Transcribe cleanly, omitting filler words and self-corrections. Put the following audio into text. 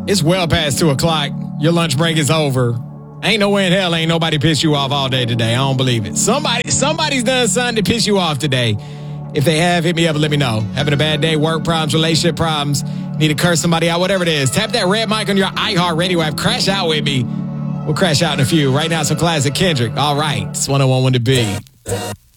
It's well past 2 o'clock. Your lunch break is over. Ain't no way in hell ain't nobody pissed you off all day today. I don't believe it. Somebody's done something to piss you off today. If they have, hit me up and let me know. Having a bad day, work problems, relationship problems, need to curse somebody out, whatever it is. Tap that red mic on your iHeartRadio app. Crash out with me. We'll crash out in a few. Right now, some classic Kendrick. All right. It's 101 to be.